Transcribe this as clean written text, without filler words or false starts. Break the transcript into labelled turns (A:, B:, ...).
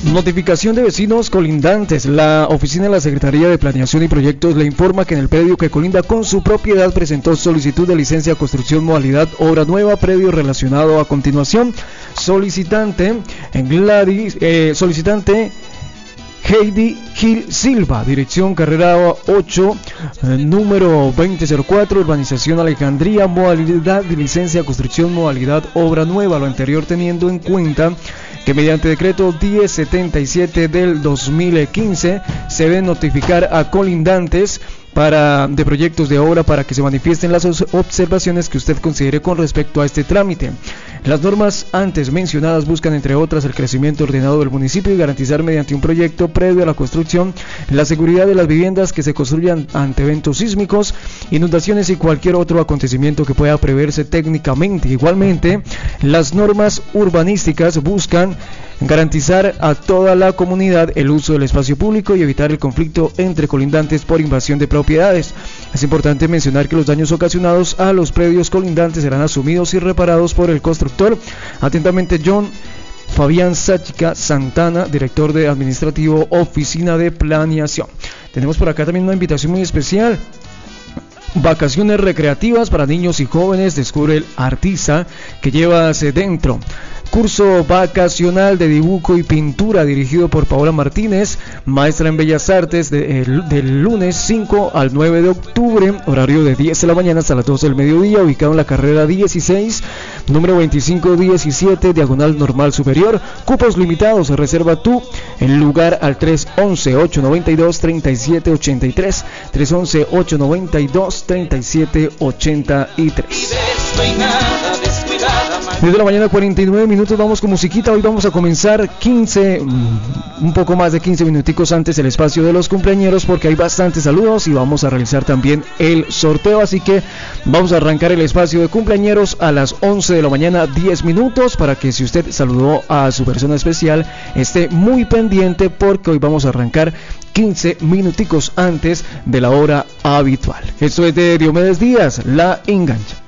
A: Notificación de vecinos colindantes. La oficina de la Secretaría de Planeación y Proyectos le informa que en el predio que colinda con su propiedad presentó solicitud de licencia de construcción modalidad obra nueva, predio relacionado a continuación. Solicitante Heidi Gil Silva, dirección carrera 8, número 2004, urbanización Alejandría, modalidad de licencia de construcción, modalidad obra nueva. Lo anterior teniendo en cuenta que mediante decreto 1077 del 2015 se deben notificar a colindantes de proyectos de obra para que se manifiesten las observaciones que usted considere con respecto a este trámite. Las normas antes mencionadas buscan, entre otras, el crecimiento ordenado del municipio y garantizar mediante un proyecto previo a la construcción la seguridad de las viviendas que se construyan ante eventos sísmicos, inundaciones y cualquier otro acontecimiento que pueda preverse técnicamente. Igualmente, las normas urbanísticas buscan garantizar a toda la comunidad el uso del espacio público y evitar el conflicto entre colindantes por invasión de propiedades. Es importante mencionar que los daños ocasionados a los predios colindantes serán asumidos y reparados por el constructor. Atentamente, John Fabián Sáchica Santana, director de administrativo, Oficina de Planeación. Tenemos por acá también una invitación muy especial. Vacaciones recreativas para niños y jóvenes. Descubre el artista que llevas dentro. Curso vacacional de dibujo y pintura dirigido por Paola Martínez, maestra en Bellas Artes, del lunes 5 al 9 de octubre, horario de 10 de la mañana hasta las 12 del mediodía, ubicado en la carrera 16, número 2517, diagonal normal superior. Cupos limitados, reserva tú el lugar al 311-892-3783, 311-892-3783. Desde la mañana 49 minutos, vamos con musiquita. Hoy vamos a comenzar un poco más de 15 minuticos antes el espacio de los cumpleañeros, porque hay bastantes saludos y vamos a realizar también el sorteo, así que vamos a arrancar el espacio de cumpleañeros a las 11 de la mañana 10 minutos, para que si usted saludó a su persona especial esté muy pendiente, porque hoy vamos a arrancar 15 minuticos antes de la hora habitual. Esto es de Diomedes Díaz, La Engancha.